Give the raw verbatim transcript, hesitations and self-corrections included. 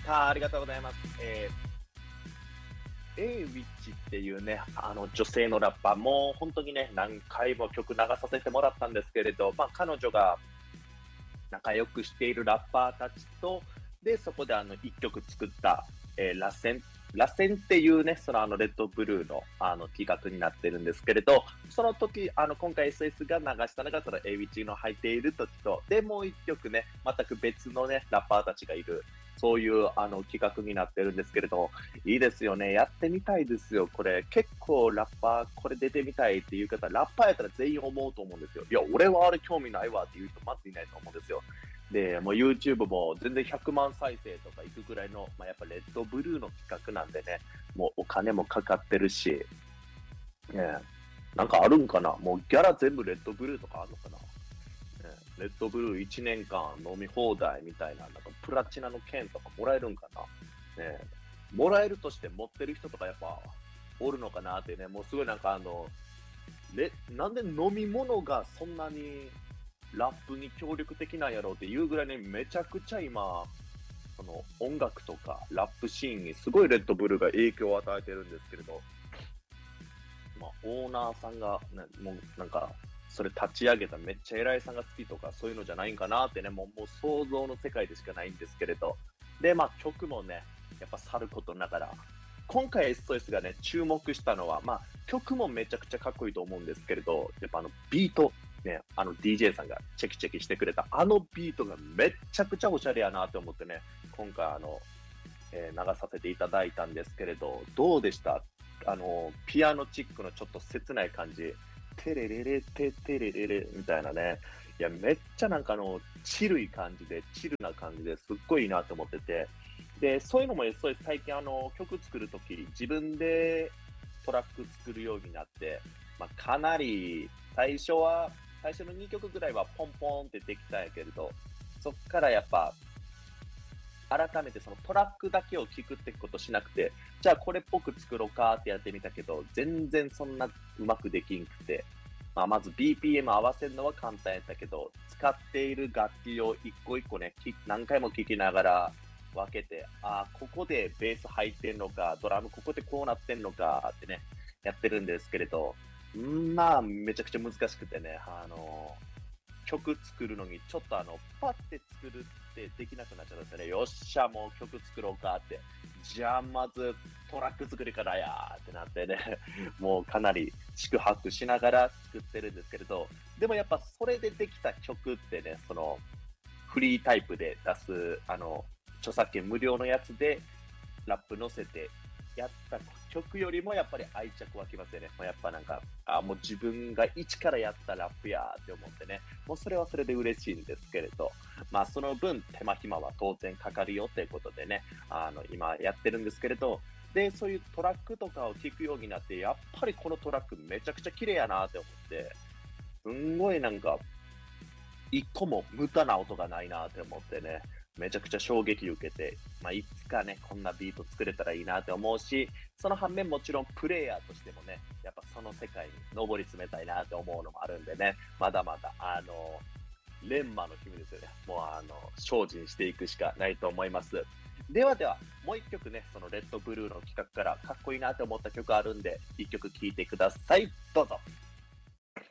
あ、ありがとうございます。えー、A ウィッチっていうね、あの女性のラッパー、もう本当にね、何回も曲流させてもらったんですけれど、まあ彼女が仲良くしているラッパーたちと、で、そこであの一曲作った、えー、螺旋、螺旋っていうね、そのあのレッドブルーのあの企画になってるんですけれど、その時、あの今回 エスエス が流したのがその A ウィッチの入っている時と、で、もう一曲ね、全く別のね、ラッパーたちがいる、そういうあの企画になってるんですけれど、いいですよね。やってみたいですよ。これ結構ラッパー、これ出てみたいっていう方、ラッパーやったら全員思うと思うんですよ。いや、俺はあれ興味ないわっていう人まずいないと思うんですよ。で、もう YouTube も全然ひゃくまん再生とかいくぐらいの、まあ、やっぱレッドブルーの企画なんでね、もうお金もかかってるし、ね、なんかあるんかな、もうギャラ全部レッドブルーとかあるのかな、ね、レッドブルーいちねんかん飲み放題みたいな、なんかプラチナの券とかもらえるんかな、ね、もらえるとして持ってる人とかやっぱおるのかなってね、もうすごいなんかあの、レなんで飲み物がそんなにラップに協力的なんやろうっていうぐらいね、めちゃくちゃ今、その音楽とかラップシーンにすごいレッドブルが影響を与えてるんですけれど、まあ、オーナーさんが、ね、もうなんか、それ立ち上げためっちゃ偉いさんが好きとかそういうのじゃないんかなってね、もうもう想像の世界でしかないんですけれど。で、まあ曲もね、やっぱさることながら、今回 エスオーエス がね、注目したのは、まあ曲もめちゃくちゃかっこいいと思うんですけれど、やっぱあのビート、ね、あの ディージェー さんがチェキチェキしてくれたあのビートがめっちゃくちゃおしゃれやなって思ってね、今回あの、えー流させていただいたんですけれど、どうでした？あの、ピアノチックのちょっと切ない感じ、テレレレテテレレレみたいなね。いや、めっちゃなんかあの、チルい感じで、チルな感じですっごいいいなと思ってて。で、そういうのも エスオーエス 最近あの、曲作るとき、自分でトラック作るようになって、まあ、かなり、最初は、最初のにきょくぐらいはポンポンってできたんやけれど、そっからやっぱ、改めてそのトラックだけを聞くってことしなくて、じゃあこれっぽく作ろうかってやってみたけど、全然そんなうまくできんくて、まあ、まず ビーピーエム 合わせるのは簡単やったけど、使っている楽器を一個一個ね、き何回も聴きながら分けて、ああ、ここでベース入ってんのか、ドラムここでこうなってんのかってね、やってるんですけれど、んまあ、めちゃくちゃ難しくてね、あの曲作るのに、ちょっとあの、パッて作るってできなくなっちゃったんですよね。よっしゃ、もう曲作ろうかって。じゃあ、まずトラック作りからやーってなってね、もうかなり四苦八苦しながら作ってるんですけれど、でもやっぱそれでできた曲ってね、その、フリータイプで出す、あの、著作権無料のやつで、ラップ乗せてやった曲よりもやっぱり愛着湧きますよね。もうやっぱなんか、あ、もう自分が一からやったラップやーって思ってね、もうそれはそれで嬉しいんですけれど、まあその分手間暇は当然かかるよということでね、あの、今やってるんですけれど、で、そういうトラックとかを聞くようになって、やっぱりこのトラックめちゃくちゃ綺麗やなって思って、すんごいなんか一個も無駄な音がないなって思ってね、めちゃくちゃ衝撃受けて、まあ、いつかね、こんなビート作れたらいいなって思うし、その反面もちろんプレイヤーとしてもね、やっぱその世界に上り詰めたいなって思うのもあるんでね、まだまだ、あの、レンマの君ですよね。もうあの、精進していくしかないと思います。ではでは、もう一曲ね、そのレッドブルーの企画からかっこいいなって思った曲あるんで、一曲聴いてください。どうぞ。